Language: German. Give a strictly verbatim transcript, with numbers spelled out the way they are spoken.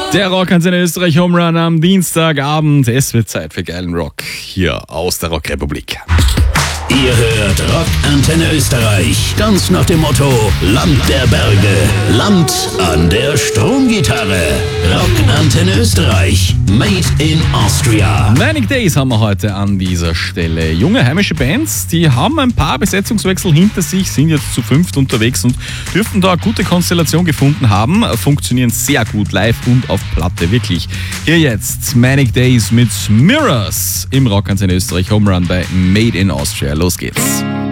Der Rockantenne Österreich Home Run am Dienstagabend. Es wird Zeit für geilen Rock hier aus der Rockrepublik. Ihr hört Rockantenne Österreich. Ganz nach dem Motto: Land der Berge, Land an der Stromgitarre. Rockantenne Österreich, made in Austria. Manic Days haben wir heute an dieser Stelle. Junge heimische Bands, die haben ein paar Besetzungswechsel hinter sich, sind jetzt zu fünft unterwegs und dürften da eine gute Konstellation gefunden haben. Funktionieren sehr gut live und auf Platte, wirklich. Hier jetzt Manic Days mit Mirrors im Rockantenne Österreich Home Run bei Made in Austria. Los geht's.